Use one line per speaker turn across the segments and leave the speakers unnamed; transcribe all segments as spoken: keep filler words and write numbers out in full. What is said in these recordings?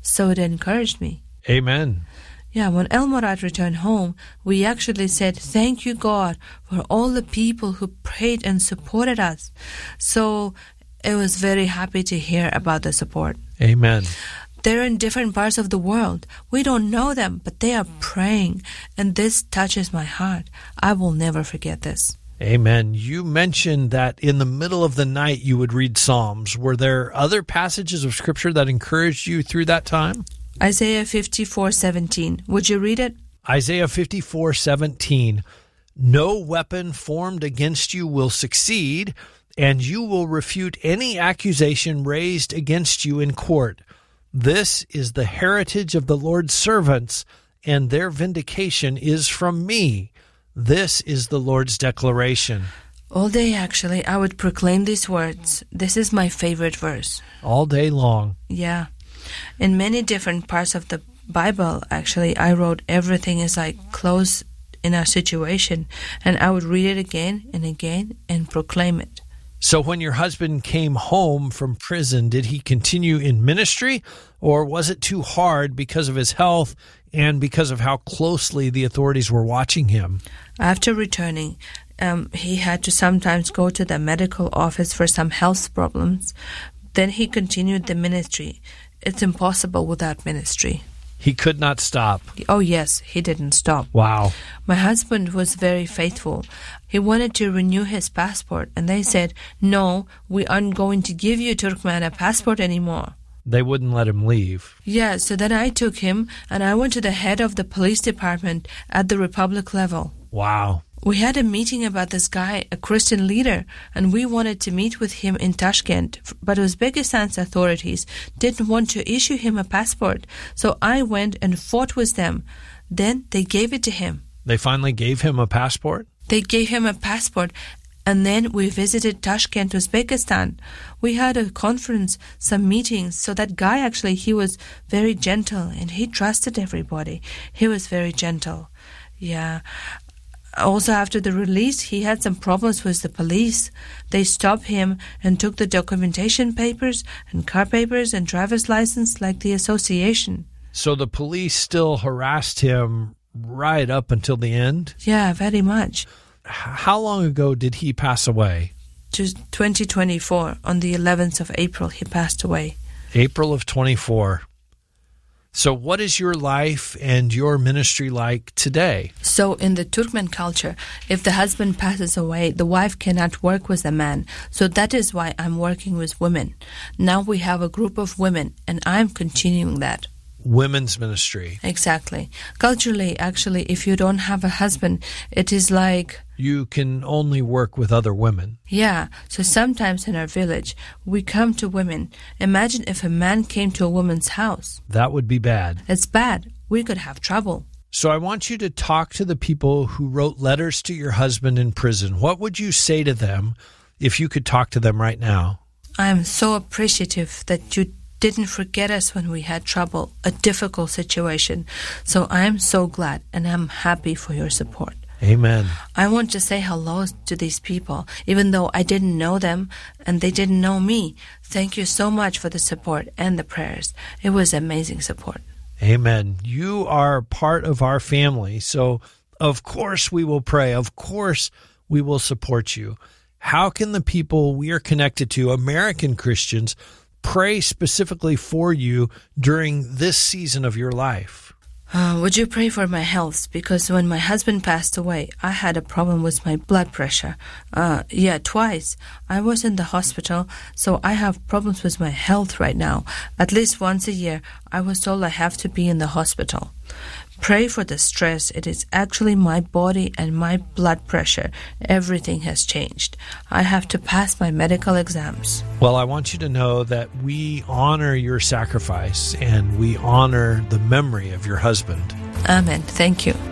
So it encouraged me.
Amen.
Yeah, when Elmorad returned home, we actually said, thank you, God, for all the people who prayed and supported us. So it was very happy to hear about the support.
Amen.
They're in different parts of the world. We don't know them, but they are praying, and this touches my heart. I will never forget this.
Amen. You mentioned that in the middle of the night you would read Psalms. Were there other passages of Scripture that encouraged you through that time?
Isaiah fifty-four seventeen. Would you read it?
Isaiah fifty-four seventeen. No weapon formed against you will succeed, and you will refute any accusation raised against you in court. This is the heritage of the Lord's servants, and their vindication is from me. This is the Lord's declaration.
All day, actually, I would proclaim these words. This is my favorite verse.
All day long.
Yeah. In many different parts of the Bible, actually, I wrote everything is like close in our situation, and I would read it again and again and proclaim it.
So when your husband came home from prison, did he continue in ministry, or was it too hard because of his health and because of how closely the authorities were watching him?
After returning, um, he had to sometimes go to the medical office for some health problems. Then he continued the ministry. It's impossible without ministry.
He could not stop.
Oh, yes, he didn't stop.
Wow.
My husband was very faithful. He wanted to renew his passport, and they said, no, we aren't going to give you Turkmen a passport anymore.
They wouldn't let him leave.
Yeah, so then I took him, and I went to the head of the police department at the republic level.
Wow.
We had a meeting about this guy, a Christian leader, and we wanted to meet with him in Tashkent, but Uzbekistan's authorities didn't want to issue him a passport, so I went and fought with them. Then they gave it to him.
They finally gave him a passport?
They gave him a passport, and then we visited Tashkent, Uzbekistan. We had a conference, some meetings, so that guy actually, he was very gentle, and he trusted everybody. He was very gentle. Yeah. Also, after the release, he had some problems with the police. They stopped him and took the documentation papers and car papers and driver's license like the association. So
the police still harassed him right up until the end?
Yeah, very much.
How long ago did he pass away?
Just twenty twenty-four. On the eleventh of April, he passed away.
April of twenty-four. So what is your life and your ministry like today?
So in the Turkmen culture, if the husband passes away, the wife cannot work with the man. So that is why I'm working with women. Now we have a group of women, and I'm continuing that.
Women's ministry.
Exactly. Culturally, actually, if you don't have a husband, it is like...
You can only work with other women.
Yeah. So sometimes in our village, we come to women. Imagine if a man came to a woman's house.
That would be bad.
It's bad. We could have trouble.
So I want you to talk to the people who wrote letters to your husband in prison. What would you say to them if you could talk to them right now?
I am so appreciative that you didn't forget us when we had trouble, a difficult situation. So I am so glad, and I'm happy for your support.
Amen.
I want to say hello to these people, even though I didn't know them and they didn't know me. Thank you so much for the support and the prayers. It was amazing support.
Amen. You are part of our family, so of course we will pray. Of course we will support you. How can the people we are connected to, American Christians, pray specifically for you during this season of your life?
Uh, would you pray for my health? Because when my husband passed away, I had a problem with my blood pressure. Uh, yeah, twice. I was in the hospital, so I have problems with my health right now. At least once a year, I was told I have to be in the hospital. Pray for the stress. It is actually my body and my blood pressure. Everything has changed. I have to pass my medical exams.
Well, I want you to know that we honor your sacrifice and we honor the memory of your husband.
Amen. Thank you.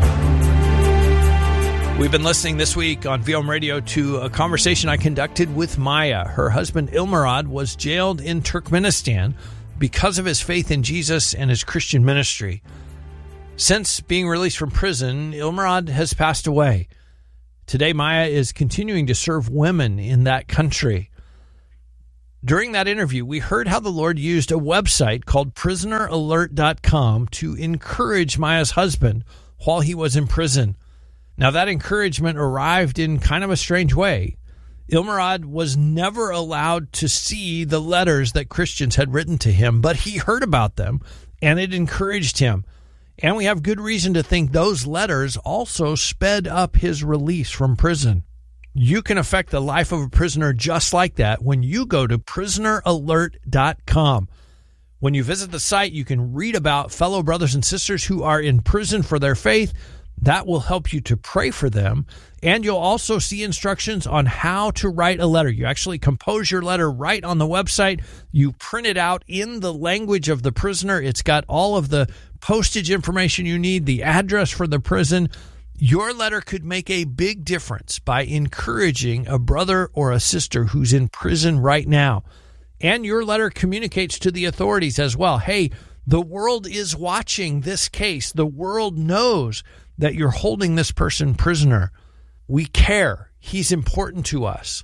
We've been listening this week on V O M Radio to a conversation I conducted with Maya. Her husband, Ilmurad, was jailed in Turkmenistan because of his faith in Jesus and his Christian ministry. Since being released from prison, Ilmurad has passed away. Today, Maya is continuing to serve women in that country. During that interview, we heard how the Lord used a website called prisoner alert dot com to encourage Maya's husband while he was in prison. Now, that encouragement arrived in kind of a strange way. Ilmarad was never allowed to see the letters that Christians had written to him, but he heard about them, and it encouraged him. And we have good reason to think those letters also sped up his release from prison. You can affect the life of a prisoner just like that when you go to prisoner alert dot com. When you visit the site, you can read about fellow brothers and sisters who are in prison for their faith. That will help you to pray for them. And you'll also see instructions on how to write a letter. You actually compose your letter right on the website. You print it out in the language of the prisoner. It's got all of the postage information you need, the address for the prison. Your letter could make a big difference by encouraging a brother or a sister who's in prison right now. And your letter communicates to the authorities as well. Hey, the world is watching this case. The world knows that you're holding this person prisoner. We care. He's important to us.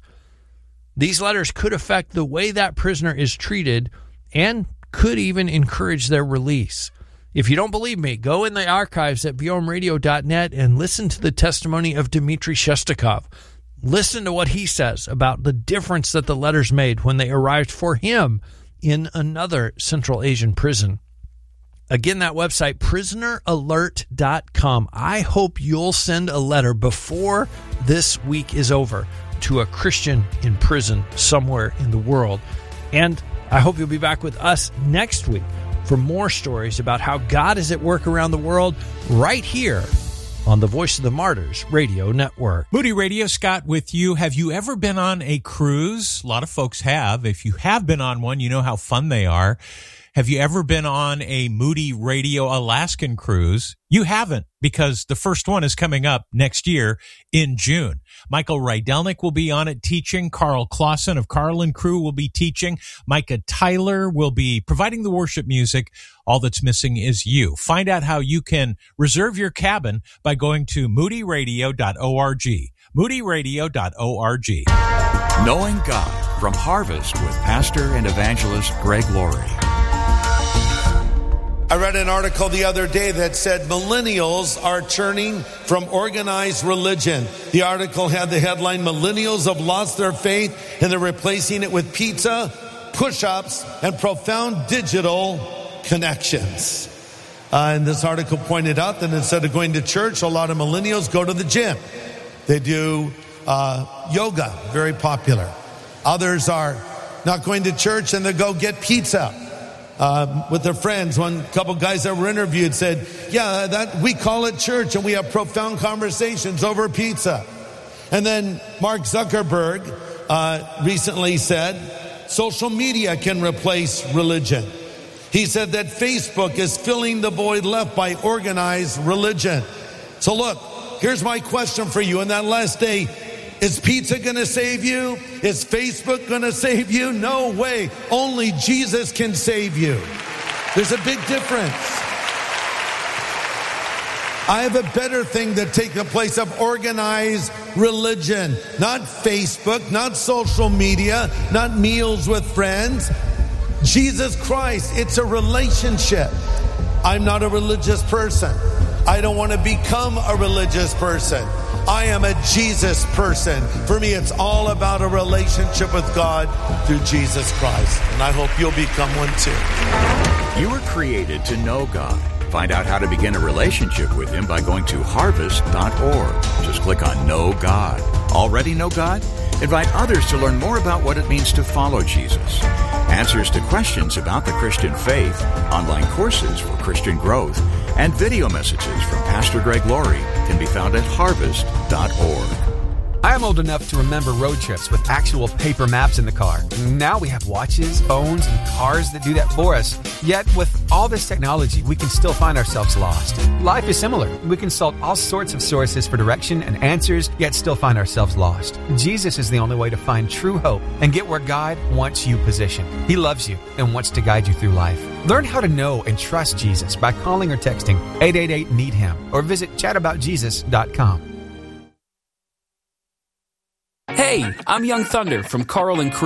These letters could affect the way that prisoner is treated and could even encourage their release. If you don't believe me, go in the archives at v o m radio dot net and listen to the testimony of Dmitry Shestakov. Listen to what he says about the difference that the letters made when they arrived for him in another Central Asian prison. Again, that website, prisoner alert dot com. I hope you'll send a letter before this week is over to a Christian in prison somewhere in the world. And I hope you'll be back with us next week for more stories about how God is at work around the world right here on the Voice of the Martyrs Radio Network.
Moody Radio, Scott with you. Have you ever been on a cruise? A lot of folks have. If you have been on one, you know how fun they are. Have you ever been on a Moody Radio Alaskan cruise? You haven't, because the first one is coming up next year in June. Michael Rydelnik will be on it teaching. Carl Clausen of Carl and Crew will be teaching. Micah Tyler will be providing the worship music. All that's missing is you. Find out how you can reserve your cabin by going to moody radio dot org. moody radio dot org.
Knowing God from Harvest with Pastor and Evangelist Greg Laurie.
I read an article the other day that said millennials are turning from organized religion. The article had the headline, Millennials have lost their faith and they're replacing it with pizza, push-ups, and profound digital connections. Uh, and this article pointed out that instead of going to church, a lot of millennials go to the gym. They do uh, yoga, very popular. Others are not going to church and they go get pizza. Uh, with their friends. One couple guys that were interviewed said, yeah, that we call it church and we have profound conversations over pizza. And then Mark Zuckerberg uh, recently said, social media can replace religion. He said that Facebook is filling the void left by organized religion. So look, here's my question for you. In that last day, is pizza going to save you? Is Facebook going to save you? No way. Only Jesus can save you. There's a big difference. I have a better thing to take the place of organized religion. Not Facebook, not social media, not meals with friends. Jesus Christ, it's a relationship. I'm not a religious person. I don't want to become a religious person. I am a Jesus person. For me, it's all about a relationship with God through Jesus Christ. And I hope you'll become one too.
You were created to know God. Find out how to begin a relationship with Him by going to harvest dot org. Just click on Know God. Already know God? Invite others to learn more about what it means to follow Jesus. Answers to questions about the Christian faith, online courses for Christian growth, and video messages from Pastor Greg Laurie can be found at harvest dot org.
I am old enough to remember road trips with actual paper maps in the car. Now we have watches, phones, and cars that do that for us. Yet with all this technology, we can still find ourselves lost. Life is similar. We consult all sorts of sources for direction and answers, yet still find ourselves lost. Jesus is the only way to find true hope and get where God wants you positioned. He loves you and wants to guide you through life. Learn how to know and trust Jesus by calling or texting eight eight eight, need him or visit chat about jesus dot com.
Hey, I'm Young Thunder from Carl and Crew.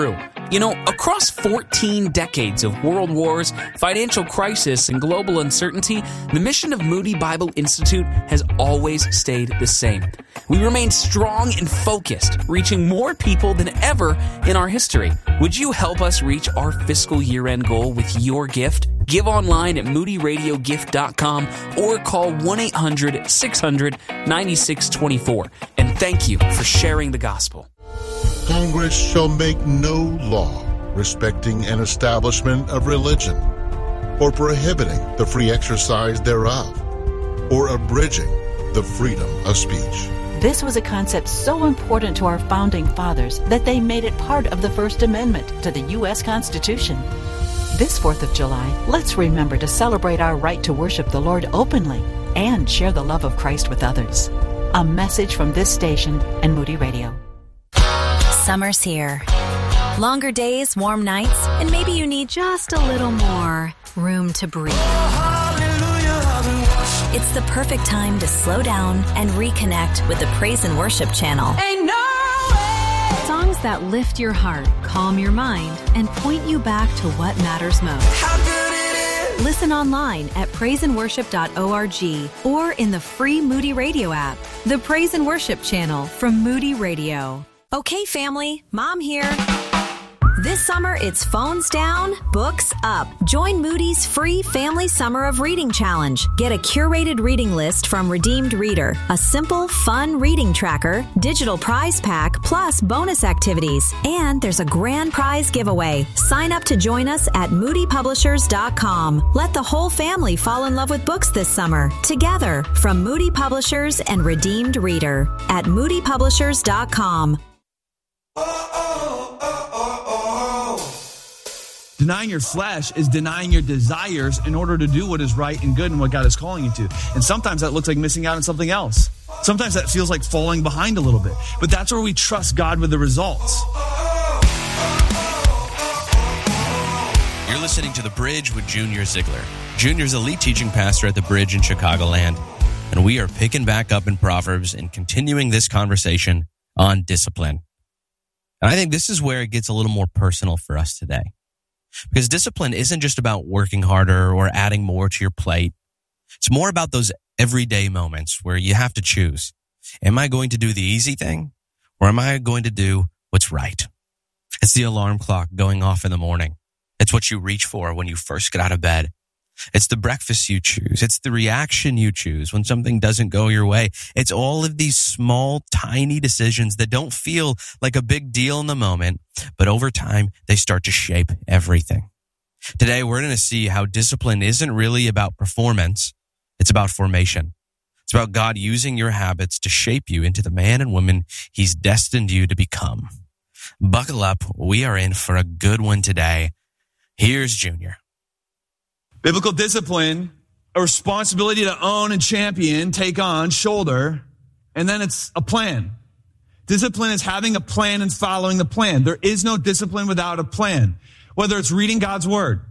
You know, across fourteen decades of world wars, financial crisis, and global uncertainty, the mission of Moody Bible Institute has always stayed the same. We remain strong and focused, reaching more people than ever in our history. Would you help us reach our fiscal year-end goal with your gift? Give online at moody radio gift dot com or call one eight hundred six hundred ninety-six twenty-four. And thank you for sharing the gospel.
Congress shall make no law respecting an establishment of religion, or prohibiting the free exercise thereof, or abridging the freedom of speech.
This was a concept so important to our founding fathers that they made it part of the First Amendment to the U S Constitution. This fourth of July, let's remember to celebrate our right to worship the Lord openly and share the love of Christ with others. A message from this station and Moody Radio.
Summer's here. Longer days, warm nights, and maybe you need just a little more room to breathe. It's the perfect time to slow down and reconnect with the Praise and Worship channel.
Ain't no way. Songs that lift your heart, calm your mind, and point you back to what matters most.
How good it is.
Listen online at praise and worship dot org or in the free Moody Radio app. The Praise and Worship channel from Moody Radio.
Okay, family, Mom here. This summer, it's phones down, books up. Join Moody's free Family Summer of Reading Challenge. Get a curated reading list from Redeemed Reader, a simple, fun reading tracker, digital prize pack, plus bonus activities. And there's a grand prize giveaway. Sign up to join us at moody publishers dot com. Let the whole family fall in love with books this summer. Together, from Moody Publishers and Redeemed Reader at moody publishers dot com.
Denying your flesh is denying your desires in order to do what is right and good and what God is calling you to. And sometimes that looks like missing out on something else. Sometimes that feels like falling behind a little bit. But that's where we trust God with the results.
You're listening to The Bridge with Junior Ziegler. Junior's a lead teaching pastor at The Bridge in Chicagoland. And we are picking back up in Proverbs and continuing this conversation on discipline. And I think this is where it gets a little more personal for us today. Because discipline isn't just about working harder or adding more to your plate. It's more about those everyday moments where you have to choose. Am I going to do the easy thing, or am I going to do what's right? It's the alarm clock going off in the morning. It's what you reach for when you first get out of bed. It's the breakfast you choose. It's the reaction you choose when something doesn't go your way. It's all of these small, tiny decisions that don't feel like a big deal in the moment, but over time, they start to shape everything. Today, we're going to see how discipline isn't really about performance. It's about formation. It's about God using your habits to shape you into the man and woman He's destined you to become. Buckle up. We are in for a good one today. Here's Junior.
Biblical discipline, a responsibility to own and champion, take on, shoulder, and then it's a plan. Discipline is having a plan and following the plan. There is no discipline without a plan. Whether it's reading God's word,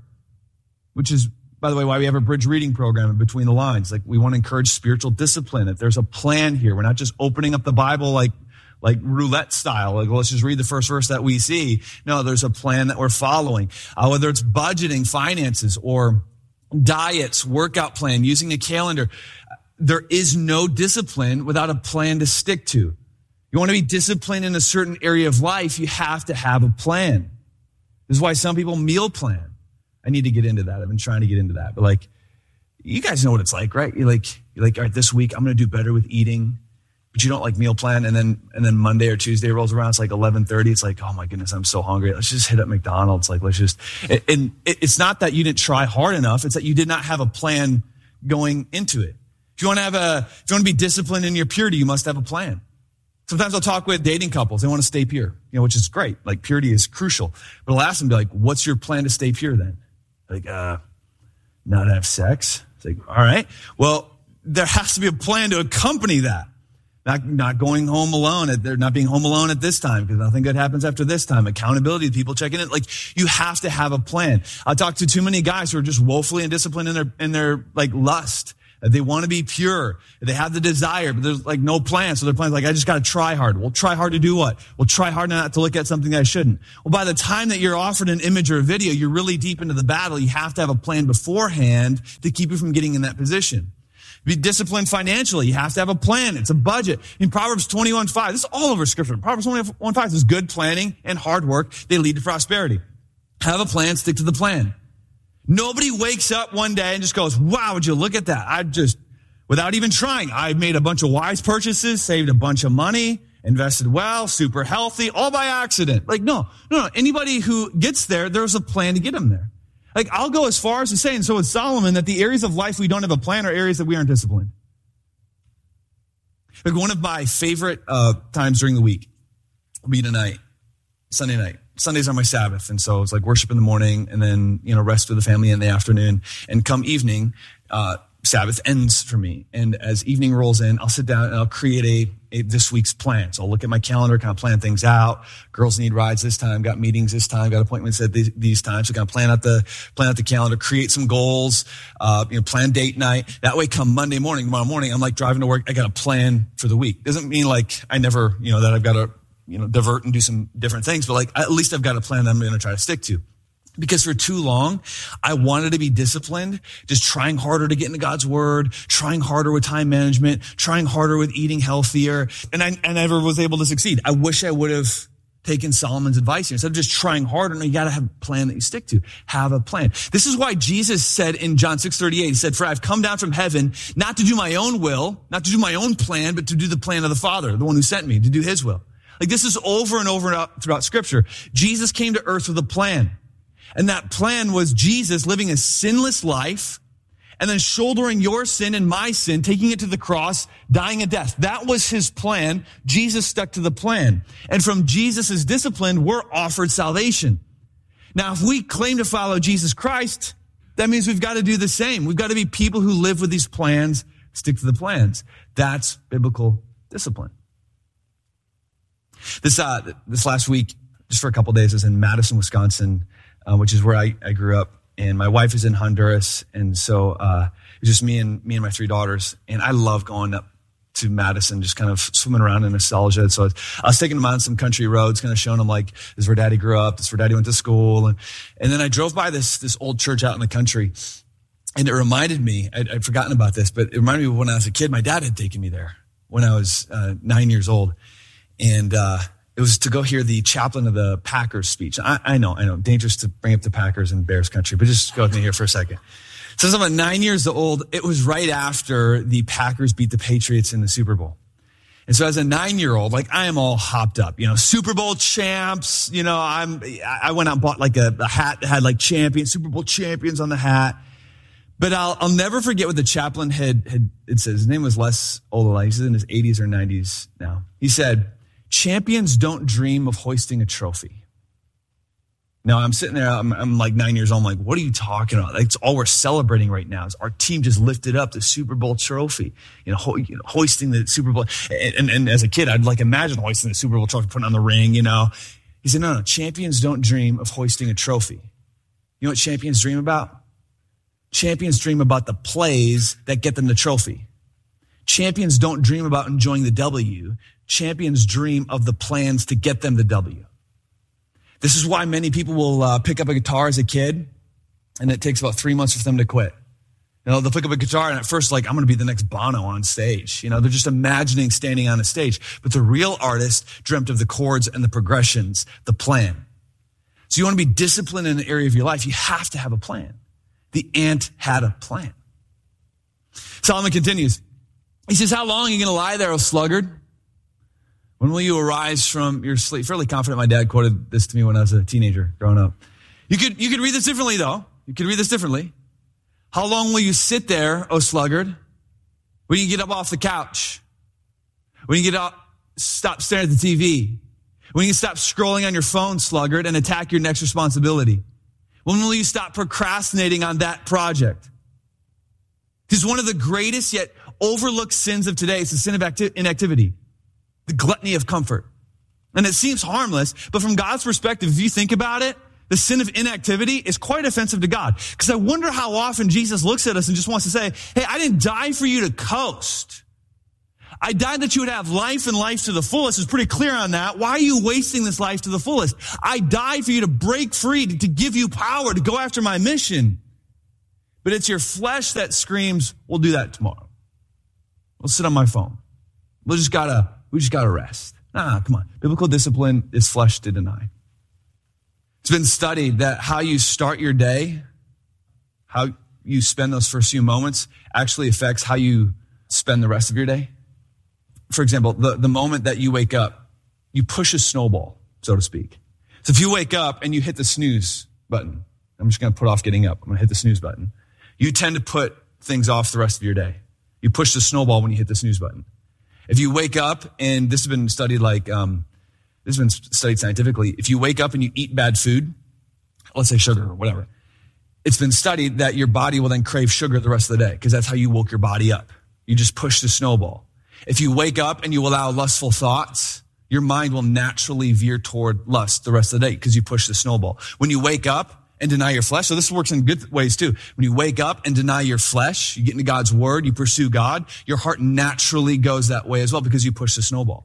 which is, by the way, why we have a bridge reading program in between the lines. Like, we want to encourage spiritual discipline. That there's a plan here. We're not just opening up the Bible like like roulette style. Like, well, let's just read the first verse that we see. No, there's a plan that we're following. Uh, whether it's budgeting, finances, or diets, workout plan, using a calendar. There is no discipline without a plan to stick to. You want to be disciplined in a certain area of life, you have to have a plan. This is why some people meal plan. I need to get into that. I've been trying to get into that. But like, you guys know what it's like, right? You're like, you're like, all right, this week I'm going to do better with eating. But you don't like meal plan, and then and then Monday or Tuesday rolls around. It's like eleven thirty. It's like, oh my goodness, I'm so hungry. Let's just hit up McDonald's. Like, let's just. And it's not that you didn't try hard enough. It's that you did not have a plan going into it. If you want to have a, if you want to be disciplined in your purity, you must have a plan. Sometimes I'll talk with dating couples. They want to stay pure, you know, which is great. Like, purity is crucial. But I'll ask them, be like, what's your plan to stay pure then? Like, uh, not have sex. It's like, all right. Well, there has to be a plan to accompany that. Not, not going home alone. They're not being home alone at this time because nothing good happens after this time. Accountability, people checking it. Like, you have to have a plan. I talk to too many guys who are just woefully indisciplined in their, in their like lust. They want to be pure. They have the desire, but there's like no plan. So their plan's like, I just got to try hard. Well, try hard to do what? Well, try hard not to look at something I shouldn't. Well, by the time that you're offered an image or a video, you're really deep into the battle. You have to have a plan beforehand to keep you from getting in that position. Be disciplined financially. You have to have a plan. It's a budget. In Proverbs twenty-one five, this is all over Scripture. Proverbs twenty-one five says good planning and hard work, they lead to prosperity. Have a plan, stick to the plan. Nobody wakes up one day and just goes, wow, would you look at that? I just, without even trying, I made a bunch of wise purchases, saved a bunch of money, invested well, super healthy, all by accident. Like, no, no, no. Anybody who gets there, there's a plan to get them there. Like, I'll go as far as to say, and so with Solomon, that the areas of life we don't have a plan are areas that we aren't disciplined. Like, one of my favorite uh, times during the week will be tonight, Sunday night. Sundays are my Sabbath, and so it's like worship in the morning, and then, you know, rest with the family in the afternoon. And come evening, uh, Sabbath ends for me. And as evening rolls in, I'll sit down and I'll create a, a this week's plan. So I'll look at my calendar, kind of plan things out. Girls need rides this time, got meetings this time, got appointments at these, these times. So kind of plan out the plan out the calendar, create some goals, uh, you know, plan date night. That way, come Monday morning, tomorrow morning, I'm like driving to work. I got a plan for the week. Doesn't mean like I never, you know, that I've got to, you know, divert and do some different things, but like at least I've got a plan that I'm going to try to stick to. Because for too long, I wanted to be disciplined, just trying harder to get into God's word, trying harder with time management, trying harder with eating healthier, and I, I never was able to succeed. I wish I would have taken Solomon's advice here. Instead of just trying harder, no, you got to have a plan that you stick to. Have a plan. This is why Jesus said in John six thirty-eight, he said, for I've come down from heaven, not to do my own will, not to do my own plan, but to do the plan of the Father, the one who sent me, to do his will. Like, this is over and over throughout Scripture. Jesus came to earth with a plan. And that plan was Jesus living a sinless life and then shouldering your sin and my sin, taking it to the cross, dying a death. That was his plan. Jesus stuck to the plan. And from Jesus' discipline, we're offered salvation. Now, if we claim to follow Jesus Christ, that means we've got to do the same. We've got to be people who live with these plans, stick to the plans. That's biblical discipline. This, uh, this last week, just for a couple of days, I was in Madison, Wisconsin, Uh, which is where I, I grew up, and my wife is in Honduras, and so uh, it was just me and me and my three daughters, and I love going up to Madison, just kind of swimming around in nostalgia. So I was, I was taking them on some country roads, kind of showing them like, this is where Daddy grew up, this is where Daddy went to school, and and then I drove by this this old church out in the country, and it reminded me, I'd, I'd forgotten about this, but it reminded me of when I was a kid. My dad had taken me there when I was uh, nine years old, and uh, it was to go hear the chaplain of the Packers speech. I, I know, I know, dangerous to bring up the Packers in Bears country, but just go with me here for a second. Since I'm about nine years old, it was right after the Packers beat the Patriots in the Super Bowl. And so as a nine-year-old, like, I am all hopped up, you know, Super Bowl champs, you know, I'm, I went out and bought like a, a hat that had like champions, Super Bowl champions on the hat. But I'll, I'll never forget what the chaplain had, had, it says, his name was Les Olalai. He's in his eighties or nineties now. He said, champions don't dream of hoisting a trophy. Now, I'm sitting there, I'm, I'm like nine years old. I'm like, what are you talking about? Like, it's all we're celebrating right now is our team just lifted up the Super Bowl trophy, you know, ho- you know hoisting the Super Bowl. And, and, and as a kid, I'd like imagine hoisting the Super Bowl trophy, putting on the ring, you know. He said, no, no, champions don't dream of hoisting a trophy. You know what champions dream about? Champions dream about the plays that get them the trophy. Champions don't dream about enjoying the W. Champions dream of the plans to get them the W. This is why many people will uh, pick up a guitar as a kid, and it takes about three months for them to quit. You know, they'll pick up a guitar, and at first, like, I'm going to be the next Bono on stage. You know, they're just imagining standing on a stage. But the real artist dreamt of the chords and the progressions, the plan. So you want to be disciplined in an area of your life, you have to have a plan. The ant had a plan. Solomon continues. He says, how long are you going to lie there, O sluggard? When will you arise from your sleep? Fairly confident my dad quoted this to me when I was a teenager growing up. You could, you could read this differently, though. You could read this differently. How long will you sit there, O sluggard? When you get up off the couch? When you get up, stop staring at the T V? When you stop scrolling on your phone, sluggard, and attack your next responsibility? When will you stop procrastinating on that project? Because one of the greatest yet overlooked sins of today is the sin of acti- inactivity. The gluttony of comfort. And it seems harmless, but from God's perspective, if you think about it, the sin of inactivity, is quite offensive to God. Because I wonder how often Jesus looks at us and just wants to say, hey, I didn't die for you to coast. I died that you would have life and life to the fullest. It's pretty clear on that. Why are you wasting this life to the fullest? I died for you to break free, to, to give you power, to go after my mission. But it's your flesh that screams, we'll do that tomorrow. We'll sit on my phone. We just gotta, we just gotta rest. Nah, come on. Biblical discipline is flesh to deny. It's been studied that how you start your day, how you spend those first few moments, actually affects how you spend the rest of your day. For example, the, the moment that you wake up, you push a snowball, so to speak. So if you wake up and you hit the snooze button, I'm just going to put off getting up. I'm going to hit the snooze button. You tend to put things off the rest of your day. You push the snowball when you hit the snooze button. If you wake up, and this has been studied like, um, this has been studied scientifically. If you wake up and you eat bad food, let's say sugar or whatever, it's been studied that your body will then crave sugar the rest of the day because that's how you woke your body up. You just push the snowball. If you wake up and you allow lustful thoughts, your mind will naturally veer toward lust the rest of the day because you push the snowball. When you wake up and deny your flesh, so this works in good ways too. When you wake up and deny your flesh, you get into God's word, you pursue God, your heart naturally goes that way as well because you push the snowball.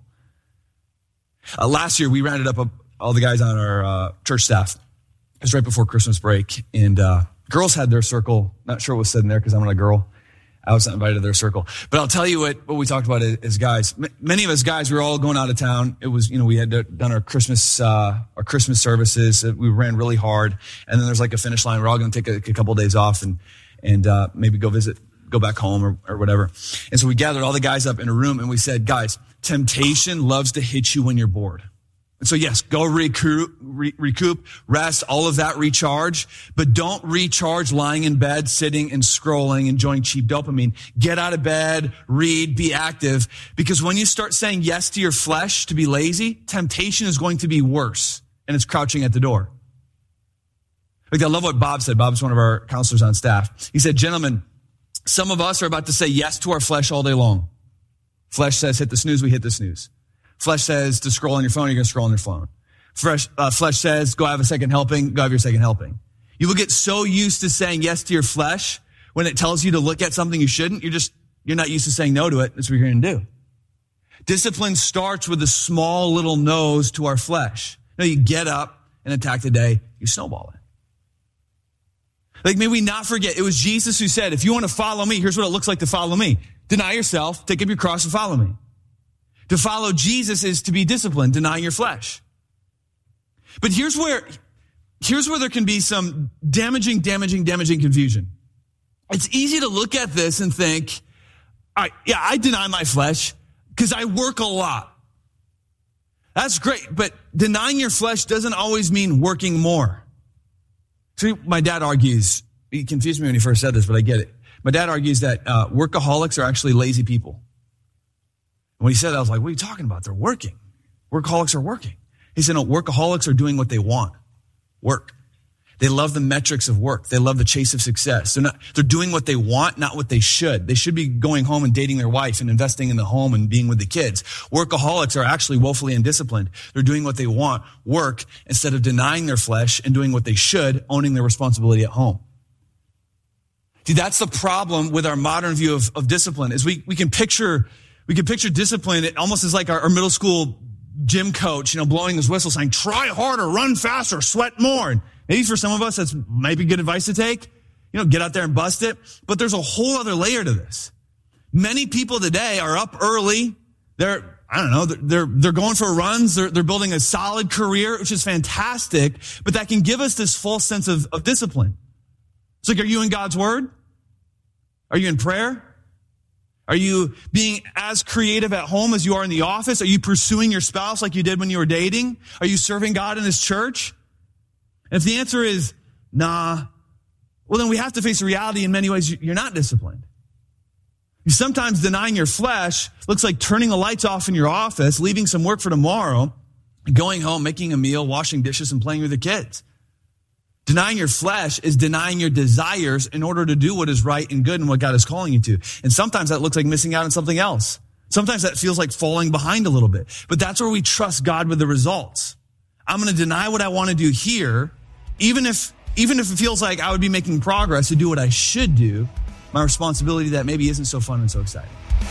Uh, last year, we rounded up a, all the guys on our uh, church staff. It was right before Christmas break, and uh, girls had their circle. Not sure what was said in there because I'm not a girl. I was not invited to their circle. But I'll tell you what, what we talked about as guys. M- many of us guys, we were all going out of town. It was, you know, we had done our Christmas, uh, our Christmas services. We ran really hard. And then there's like a finish line. We're all going to take a, a couple of days off and, and, uh, maybe go visit, go back home or, or whatever. And so we gathered all the guys up in a room and we said, guys, temptation loves to hit you when you're bored. And so yes, go recoup, re- recoup, rest, all of that, recharge, but don't recharge lying in bed, sitting and scrolling, enjoying cheap dopamine. Get out of bed, read, be active, because when you start saying yes to your flesh to be lazy, temptation is going to be worse, and it's crouching at the door. Like, I love what Bob said. Bob's one of our counselors on staff. He said, gentlemen, some of us are about to say yes to our flesh all day long. Flesh says hit the snooze, we hit the snooze. Flesh says to scroll on your phone, you're going to scroll on your phone. Fresh, uh, flesh says go have a second helping, go have your second helping. You will get so used to saying yes to your flesh when it tells you to look at something you shouldn't. You're just, you're not used to saying no to it. That's what you're going to do. Discipline starts with a small little no's to our flesh. You know, you get up and attack the day, you snowball it. Like, may we not forget, it was Jesus who said, if you want to follow me, here's what it looks like to follow me. Deny yourself, take up your cross and follow me. To follow Jesus is to be disciplined, denying your flesh. But here's where, here's where there can be some damaging, damaging, damaging confusion. It's easy to look at this and think, all right, yeah, I deny my flesh because I work a lot. That's great, but denying your flesh doesn't always mean working more. See, my dad argues, he confused me when he first said this, but I get it. My dad argues that uh, workaholics are actually lazy people. When he said that, I was like, what are you talking about? They're working. Workaholics are working. He said, no, workaholics are doing what they want. Work. They love the metrics of work. They love the chase of success. They're not, they're doing what they want, not what they should. They should be going home and dating their wife and investing in the home and being with the kids. Workaholics are actually woefully undisciplined. They're doing what they want, work, instead of denying their flesh and doing what they should, owning their responsibility at home. See, that's the problem with our modern view of, of discipline, is we, we can picture We can picture discipline, it almost as like our, our middle school gym coach, you know, blowing his whistle saying, try harder, run faster, sweat more. And maybe for some of us, that's might be good advice to take. You know, get out there and bust it. But there's a whole other layer to this. Many people today are up early. They're, I don't know, they're, they're going for runs. They're, they're building a solid career, which is fantastic. But that can give us this false sense of, of discipline. It's like, are you in God's word? Are you in prayer? Are you being as creative at home as you are in the office? Are you pursuing your spouse like you did when you were dating? Are you serving God in his church? And if the answer is nah, well, then we have to face the reality in many ways you're not disciplined. Sometimes denying your flesh looks like turning the lights off in your office, leaving some work for tomorrow, going home, making a meal, washing dishes, and playing with the kids. Denying your flesh is denying your desires in order to do what is right and good and what God is calling you to. And sometimes that looks like missing out on something else. Sometimes that feels like falling behind a little bit. But that's where we trust God with the results. I'm going to deny what I want to do here Even if, even if it feels like I would be making progress to do what I should do, my responsibility that maybe isn't so fun and so exciting.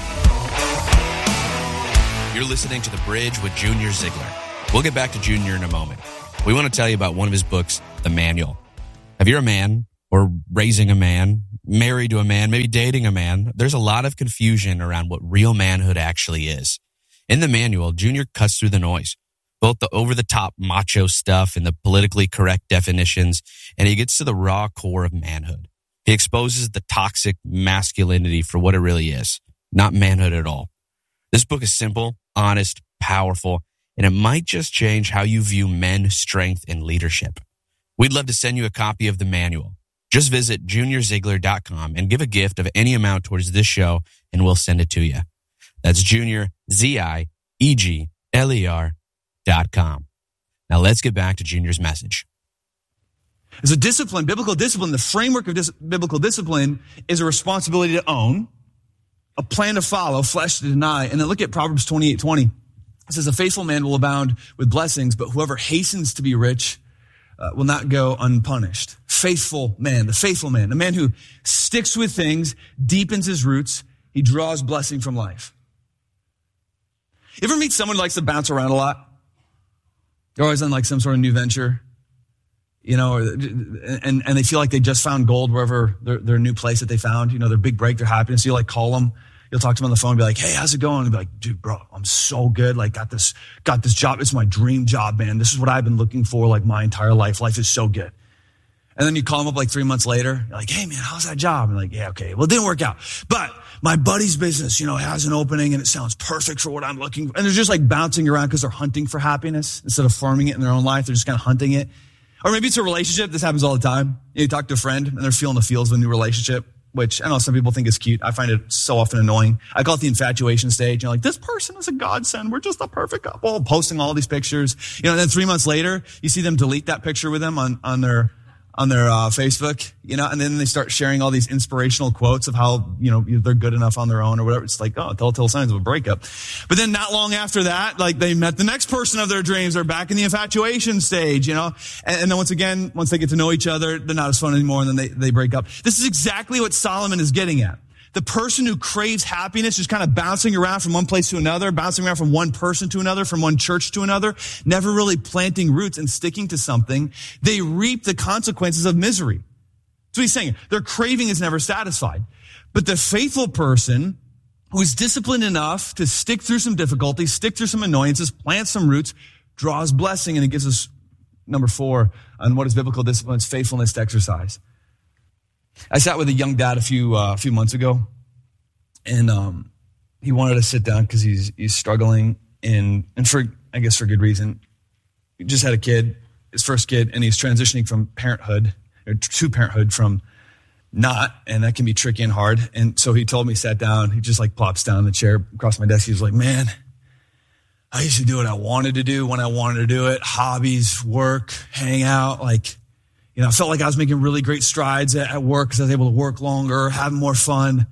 You're listening to The Bridge with Junior Ziegler. We'll get back to Junior in a moment. We want to tell you about one of his books, The Manual. If you're a man or raising a man, married to a man, maybe dating a man, there's a lot of confusion around what real manhood actually is. In The Manual, Junior cuts through the noise, both the over-the-top macho stuff and the politically correct definitions, and he gets to the raw core of manhood. He exposes the toxic masculinity for what it really is, not manhood at all. This book is simple, honest, powerful, and it might just change how you view men, strength, and leadership. We'd love to send you a copy of The Manual. Just visit junior ziegler dot com and give a gift of any amount towards this show, and we'll send it to you. That's Junior, Z I E G L E R dot com. Now let's get back to Junior's message.
As a discipline, biblical discipline, the framework of dis- biblical discipline is a responsibility to own, a plan to follow, flesh to deny. And then look at Proverbs twenty-eight twenty. It says, a faithful man will abound with blessings, but whoever hastens to be rich uh, will not go unpunished. Faithful man, the faithful man, the man who sticks with things, deepens his roots, he draws blessing from life. You ever meet someone who likes to bounce around a lot? They're always on like some sort of new venture, you know, or, and, and they feel like they just found gold wherever their, their new place that they found, you know, their big break, their happiness. So you like call them. You'll talk to them on the phone and be like, hey, how's it going? And be like, dude, bro, I'm so good. Like, got this, got this job. It's my dream job, man. This is what I've been looking for like my entire life. Life is so good. And then you call them up like three months later. You're like, hey, man, how's that job? And like, yeah, okay. Well, it didn't work out. But my buddy's business, you know, has an opening and it sounds perfect for what I'm looking for. And they're just like bouncing around because they're hunting for happiness instead of forming it in their own life. They're just kind of hunting it. Or maybe it's a relationship. This happens all the time. You talk to a friend and they're feeling the feels of a new relationship, which I know some people think is cute. I find it so often annoying. I call it the infatuation stage. You're like, this person is a godsend. We're just a perfect couple. Posting all these pictures. You know, and then three months later, you see them delete that picture with them on, on their, on their, uh, Facebook, you know, and then they start sharing all these inspirational quotes of how, you know, they're good enough on their own or whatever. It's like, oh, telltale signs of a breakup. But then not long after that, like they met the next person of their dreams. They're back in the infatuation stage, you know, and, and then once again, once they get to know each other, they're not as fun anymore. And then they, they break up. This is exactly what Solomon is getting at. The person who craves happiness is kind of bouncing around from one place to another, bouncing around from one person to another, from one church to another, never really planting roots and sticking to something. They reap the consequences of misery. That's what he's saying. Their craving is never satisfied. But the faithful person who is disciplined enough to stick through some difficulties, stick through some annoyances, plant some roots, draws blessing. And it gives us number four on what is biblical discipline. It's faithfulness to exercise. I sat with a young dad a few uh, a few months ago, and um, he wanted to sit down because he's he's struggling, and and for I guess for good reason. He just had a kid, his first kid, and he's transitioning from parenthood or to parenthood from not, and that can be tricky and hard. And so he told me, sat down, he just like plops down in the chair across my desk. He was like, "Man, I used to do what I wanted to do when I wanted to do it. Hobbies, work, hang out, like." You know, I felt like I was making really great strides at work because I was able to work longer, have more fun.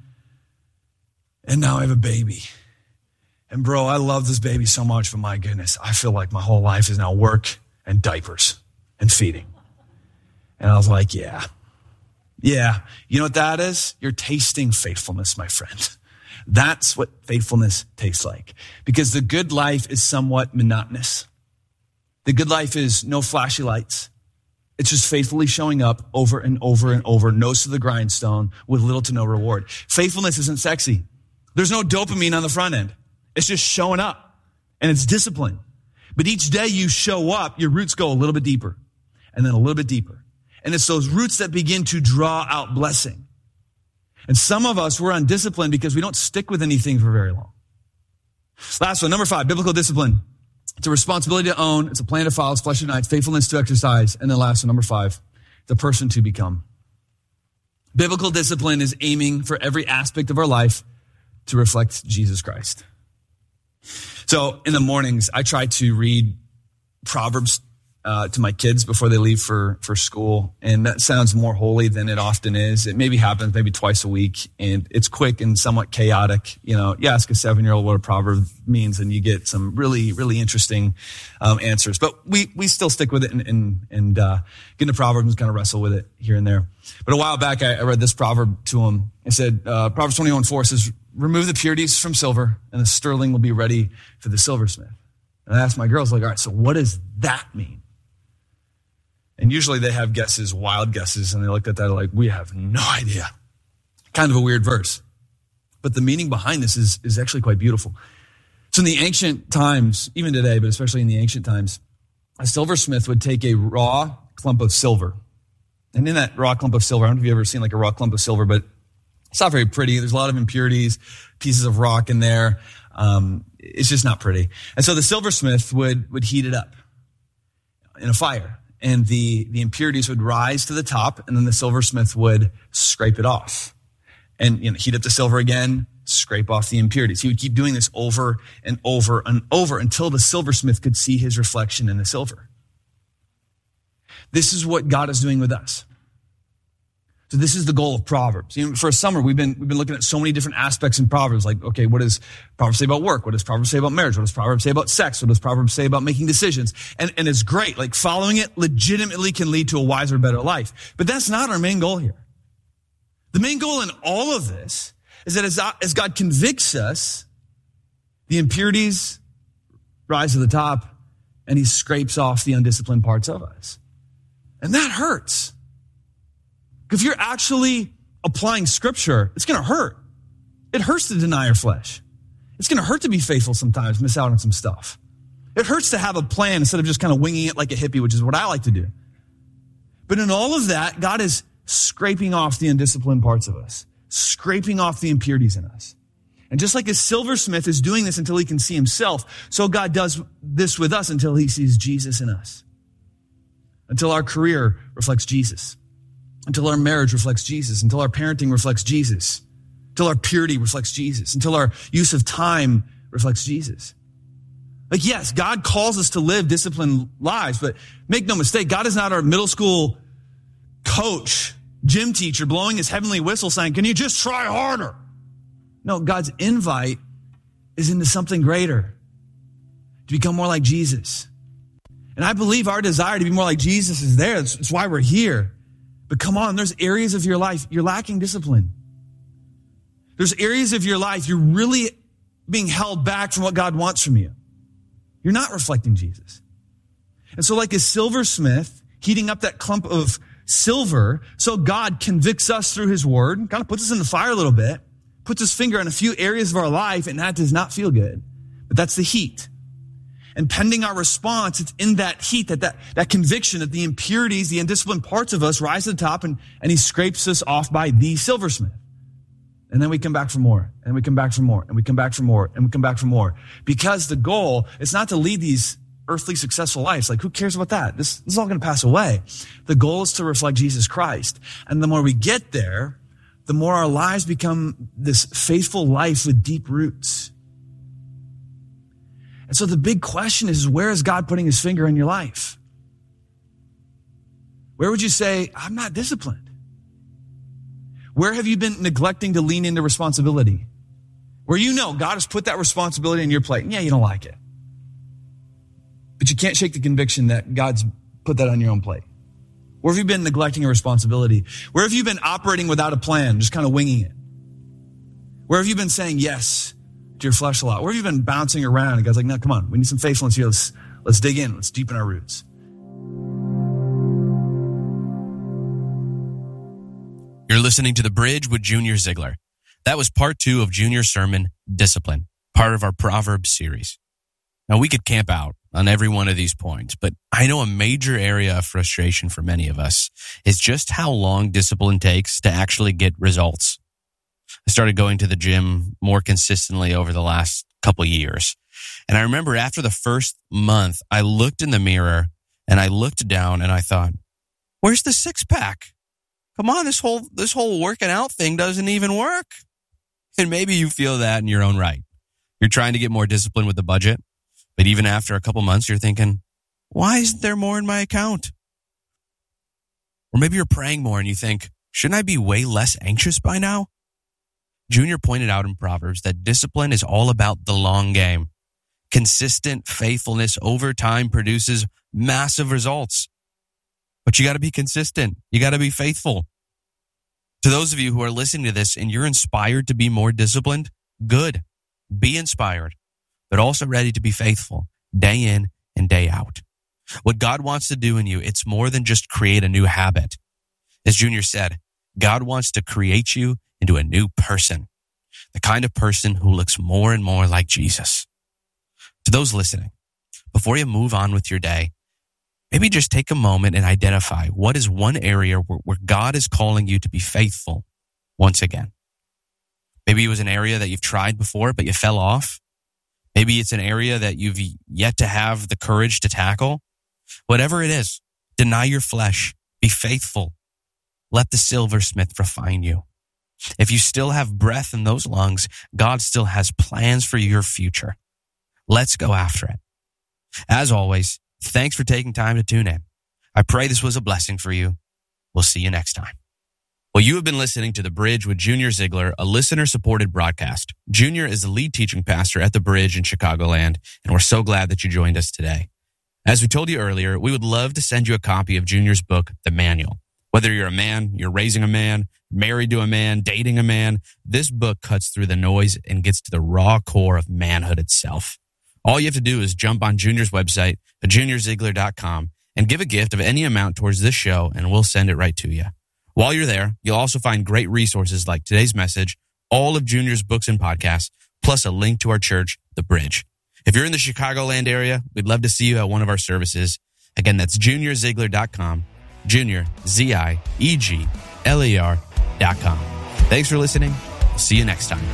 And now I have a baby. And bro, I love this baby so much, but my goodness, I feel like my whole life is now work and diapers and feeding. And I was like, yeah, yeah. You know what that is? You're tasting faithfulness, my friend. That's what faithfulness tastes like. Because the good life is somewhat monotonous. The good life is no flashy lights. It's just faithfully showing up over and over and over, nose to the grindstone with little to no reward. Faithfulness isn't sexy. There's no dopamine on the front end. It's just showing up, and it's discipline. But each day you show up, your roots go a little bit deeper and then a little bit deeper. And it's those roots that begin to draw out blessing. And some of us, we're undisciplined because we don't stick with anything for very long. Last one, number five, biblical discipline. It's a responsibility to own. It's a plan to follow. It's flesh and night. Faithfulness to exercise. And then last one, number five, the person to become. Biblical discipline is aiming for every aspect of our life to reflect Jesus Christ. So in the mornings, I try to read Proverbs uh, to my kids before they leave for, for school. And that sounds more holy than it often is. It maybe happens maybe twice a week, and it's quick and somewhat chaotic. You know, you ask a seven-year-old what a proverb means, and you get some really, really interesting um, answers. But we we still stick with it and and, and uh, get into Proverbs and kind of wrestle with it here and there. But a while back, I, I read this proverb to him. It said, uh, Proverbs twenty-one four says, remove the purities from silver, and the sterling will be ready for the silversmith. And I asked my girls, like, all right, so what does that mean? And usually they have guesses, wild guesses, and they looked at that like, we have no idea. Kind of a weird verse. But the meaning behind this is, is actually quite beautiful. So in the ancient times, even today, but especially in the ancient times, a silversmith would take a raw clump of silver. And in that raw clump of silver, I don't know if you've ever seen like a raw clump of silver, but it's not very pretty. There's a lot of impurities, pieces of rock in there. Um, it's just not pretty. And so the silversmith would, would heat it up in a fire. And the, the impurities would rise to the top, and then the silversmith would scrape it off. And you know, heat up the silver again, scrape off the impurities. He would keep doing this over and over and over until the silversmith could see his reflection in the silver. This is what God is doing with us. So this is the goal of Proverbs. You know, for a summer, we've been, we've been looking at so many different aspects in Proverbs. Like, okay, what does Proverbs say about work? What does Proverbs say about marriage? What does Proverbs say about sex? What does Proverbs say about making decisions? And, and it's great. Like, following it legitimately can lead to a wiser, better life. But that's not our main goal here. The main goal in all of this is that as, as God convicts us, the impurities rise to the top, and he scrapes off the undisciplined parts of us. And that hurts. If you're actually applying scripture, it's going to hurt. It hurts to deny your flesh. It's going to hurt to be faithful sometimes, miss out on some stuff. It hurts to have a plan instead of just kind of winging it like a hippie, which is what I like to do. But in all of that, God is scraping off the undisciplined parts of us, scraping off the impurities in us. And just like a silversmith is doing this until he can see himself, so God does this with us until he sees Jesus in us. Until our career reflects Jesus. Until our marriage reflects Jesus, until our parenting reflects Jesus, until our purity reflects Jesus, until our use of time reflects Jesus. Like, yes, God calls us to live disciplined lives, but make no mistake, God is not our middle school coach, gym teacher, blowing his heavenly whistle saying, can you just try harder? No, God's invite is into something greater, to become more like Jesus. And I believe our desire to be more like Jesus is there. That's, that's why we're here. But come on, there's areas of your life you're lacking discipline. There's areas of your life you're really being held back from what God wants from you. You're not reflecting Jesus. And so like a silversmith heating up that clump of silver, so God convicts us through his word, kind of puts us in the fire a little bit, puts his finger on a few areas of our life, and that does not feel good. But that's the heat. And pending our response, it's in that heat, that, that, that conviction that the impurities, the undisciplined parts of us rise to the top, and, and he scrapes us off by the silversmith. And then we come back for more, and we come back for more, and we come back for more, and we come back for more. Because the goal is not to lead these earthly successful lives. Like, who cares about that? This, this is all going to pass away. The goal is to reflect Jesus Christ. And the more we get there, the more our lives become this faithful life with deep roots. And so the big question is, where is God putting his finger in your life? Where would you say, I'm not disciplined? Where have you been neglecting to lean into responsibility? Where you know God has put that responsibility on your plate. Yeah, you don't like it. But you can't shake the conviction that God's put that on your own plate. Where have you been neglecting a responsibility? Where have you been operating without a plan, just kind of winging it? Where have you been saying yes to your flesh a lot? Where have you been bouncing around? And God's like, no, come on. We need some faithfulness here. Let's, let's dig in. Let's deepen our roots.
You're listening to The Bridge with Junior Ziegler. That was part two of Junior's sermon, Discipline, part of our Proverbs series. Now, we could camp out on every one of these points, but I know a major area of frustration for many of us is just how long discipline takes to actually get results. I started going to the gym more consistently over the last couple years. And I remember after the first month, I looked in the mirror and I looked down and I thought, where's the six pack? Come on, this whole, this whole working out thing doesn't even work. And maybe you feel that in your own right. You're trying to get more discipline with the budget, but even after a couple months, you're thinking, why isn't there more in my account? Or maybe you're praying more and you think, shouldn't I be way less anxious by now? Junior pointed out in Proverbs that discipline is all about the long game. Consistent faithfulness over time produces massive results. But you got to be consistent. You got to be faithful. To those of you who are listening to this and you're inspired to be more disciplined, good. Be inspired, but also ready to be faithful day in and day out. What God wants to do in you, it's more than just create a new habit. As Junior said, God wants to create you into a new person, the kind of person who looks more and more like Jesus. To those listening, before you move on with your day, maybe just take a moment and identify what is one area where, where God is calling you to be faithful once again. Maybe it was an area that you've tried before, but you fell off. Maybe it's an area that you've yet to have the courage to tackle. Whatever it is, deny your flesh, be faithful. Let the silversmith refine you. If you still have breath in those lungs, God still has plans for your future. Let's go after it. As always, thanks for taking time to tune in. I pray this was a blessing for you. We'll see you next time. Well, you have been listening to The Bridge with Junior Ziegler, a listener-supported broadcast. Junior is the lead teaching pastor at The Bridge in Chicagoland, and we're so glad that you joined us today. As we told you earlier, we would love to send you a copy of Junior's book, The Manual. Whether you're a man, you're raising a man, married to a man, dating a man, this book cuts through the noise and gets to the raw core of manhood itself. All you have to do is jump on Junior's website, junior ziegler dot com, and give a gift of any amount towards this show, and we'll send it right to you. While you're there, you'll also find great resources like today's message, all of Junior's books and podcasts, plus a link to our church, The Bridge. If you're in the Chicagoland area, we'd love to see you at one of our services. Again, that's junior ziegler dot com, Junior, Z I E G L E R dot com. Thanks for listening. We'll see you next time.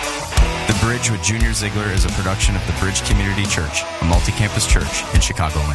The Bridge with Junior Ziegler is a production of The Bridge Community Church, a multi-campus church in Chicagoland.